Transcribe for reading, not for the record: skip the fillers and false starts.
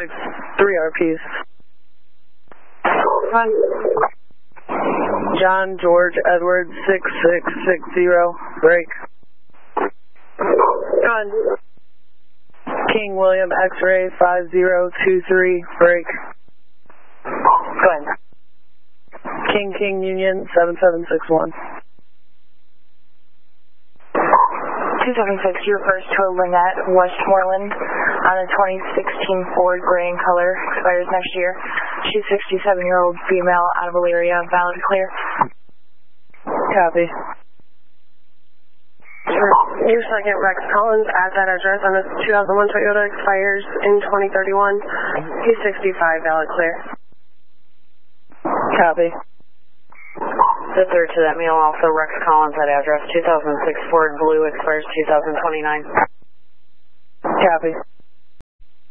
3 RPs. John George Edward 6660, break. King William X-ray 5023, break. Go ahead. King Union 7761. 276, your first to a Lynette Westmoreland on a 2016 Ford gray in color, expires next year. She's 67-year-old female out of Elyria, valid clear. Copy. Your second, Rex Collins, at that address on a 2001 Toyota, expires in 2031. He's 65, valid clear. Copy. The third to that meal, also Rex Collins, at address 2006 Ford Blue, expires 2029. Copy.